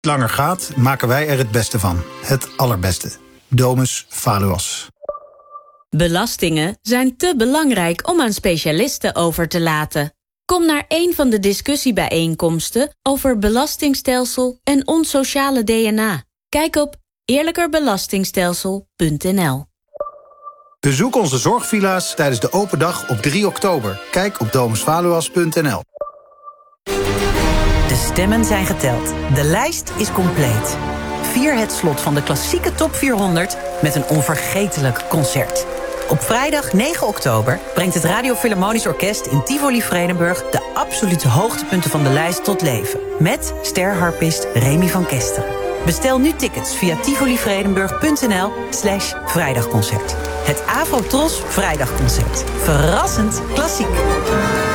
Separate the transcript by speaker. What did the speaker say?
Speaker 1: Langer gaat, maken wij er het beste van. Het allerbeste. Domus Valuas.
Speaker 2: Belastingen zijn te belangrijk om aan specialisten over te laten. Kom naar een van de discussiebijeenkomsten over belastingstelsel en ons sociale DNA. Kijk op eerlijkerbelastingstelsel.nl.
Speaker 1: Bezoek onze zorgvilla's tijdens de open dag op 3 oktober. Kijk op domusvaluas.nl.
Speaker 3: De stemmen zijn geteld. De lijst is compleet. Vier het slot van de klassieke top 400 met een onvergetelijk concert. Op vrijdag 9 oktober brengt het Radio Philharmonisch Orkest in Tivoli Vredenburg de absolute hoogtepunten van de lijst tot leven. Met sterharpist Remy van Kesteren. Bestel nu tickets via tivolivredenburg.nl/vrijdagconcert. Het Afro Tros Vrijdagconcert. Verrassend klassiek.